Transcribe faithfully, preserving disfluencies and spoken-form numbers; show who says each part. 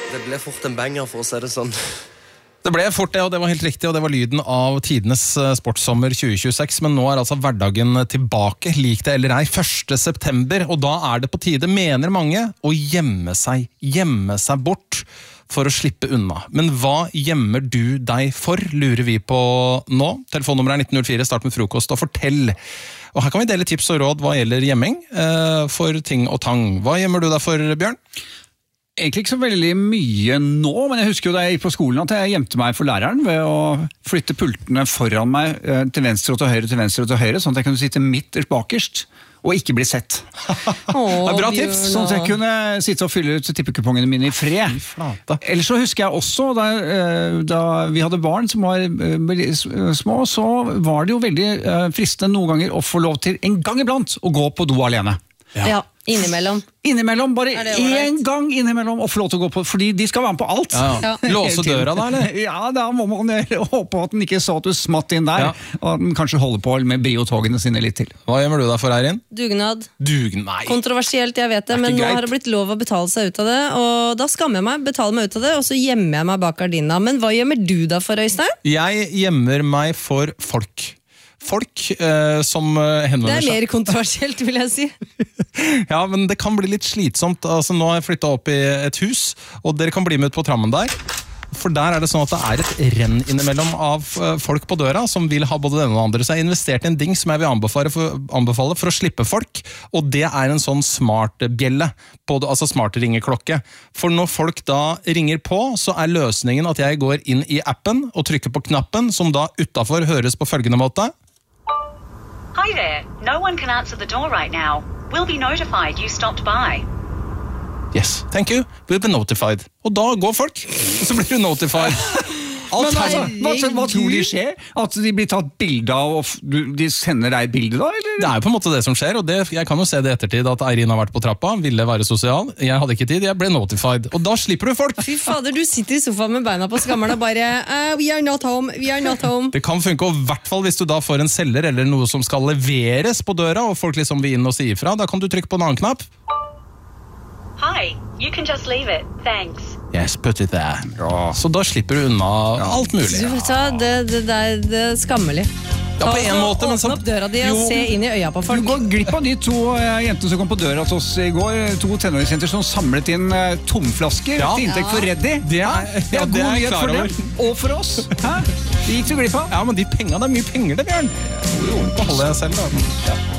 Speaker 1: Det ble fort en banger, for å si det sånn.
Speaker 2: Det ble fort det, og det var helt riktig, og det var lyden av tidenes sportssommer tjue tjueseks, men nå er altså hverdagen tilbake, lik det eller ei, første september, og da er det på tide, mener mange, å gjemme seg, gjemme seg bort for å slippe unna. Men hva gjemmer du deg for, lurer vi på nå. Telefonnummeret er nitten null fire, start med frokost og fortell. Og her kan vi dele tips og råd hva gjelder gjemming eh, for ting og tang. Hva gjemmer du deg for, Bjørn?
Speaker 3: Egentlig ikke så veldig mye nå, men jeg husker jo da jeg gikk på skolen at jeg gjemte meg for læreren ved å flytte pultene foran meg til venstre og til høyre, til venstre og til høyre, sånn at jeg kunne sitte midt bakerst og ikke bli sett.
Speaker 2: Åh, bra tips!
Speaker 3: Sånn at jeg kunne sitte og fylle ut tippekupongene mine i fred. Ellers så husker jeg også, da, da vi hadde barn som var små, så var det jo veldig fristende noen ganger å få lov til en gang iblant å gå på do alene.
Speaker 4: Ja, ja innimellom.
Speaker 3: Innimellom, bare en gang innimellom og få lov til å gå på, fordi de skal være med på alt.
Speaker 2: Ja, ja. Låse døra da, eller?
Speaker 3: Ja, da må man håpe at den ikke så at du smatt inn der, ja. Og at den kanskje holder på med biotogene sine litt til.
Speaker 2: Hva gjemmer du da for, Eirin?
Speaker 4: Dugnad.
Speaker 2: Dugnad?
Speaker 4: Kontroversielt, jeg vet det, det men nå har det blitt lov å betale seg ut av det, og da skammer jeg meg, betaler meg ut av det, og så gjemmer jeg meg bak gardina. Men hva gjemmer du da for, Øystein?
Speaker 2: Jeg gjemmer meg for folk. Folk eh, som henvender seg.
Speaker 4: Det er mer kontroversielt, vil jeg si.
Speaker 2: Ja, men det kan bli litt slitsomt. Altså, nå har jeg flyttet opp i et hus, og dere kan bli med ut på trammen der. For der er det sånn at det er et renn innimellom av folk på døra som vil ha både det ene og det andre. Så jeg har investert i en ding som jeg vil anbefale for, anbefale for å slippe folk, og det er en sånn smart bjelle, altså smart ringeklokke. For når folk da ringer på, så er løsningen at jeg går inn i appen og trykker på knappen, som da utenfor høres på følgende måte.
Speaker 5: Hi there. No one can answer the door right now. We'll be notified you stopped by.
Speaker 2: Yes, thank you. We'll be notified. Og da går folk, og så blir du notified.
Speaker 3: Men, altså, hva, hva tror de skjer? At de blir tatt bilde av, og de sender deg bilde da? Eller?
Speaker 2: Det er jo på en måte det som skjer, og det, jeg kan jo se det i ettertid at Eirin har vært på trappa, ville være sosial, jeg hadde ikke tid, jeg ble notified, og da slipper du folk.
Speaker 4: Fy fader, du sitter i sofaen med beina på skammeren og bare uh, we are not home, we are not home.
Speaker 2: Det kan funke, og i hvert fall hvis du da får en selger eller noe som skal leveres på døra, og folk liksom vil inn og si ifra, da kan du trykke på en annen knapp.
Speaker 5: Hi, you can just leave it, thanks.
Speaker 2: Yes, put it there. Ja. Så da slipper du unna ja. alt mulig.
Speaker 4: Du vet hva, det, det, det, det er skammelig.
Speaker 2: Ja, på en måte, men så...
Speaker 4: Åpne opp døra di og se inn i øya på folk.
Speaker 3: Du går glipp av de to uh, jentene som kom på døra til oss i går, to tenåringsjenter som samlet inn uh, tomflasker ja. til inntekt for Reddy. Det er, ja, det er, det er god nyhet for dem, og for oss. Hæ? Det gikk du glipp av?
Speaker 2: Ja, men de pengene, det er mye penger det, Bjørn. Det holder jeg selv, da. Ja.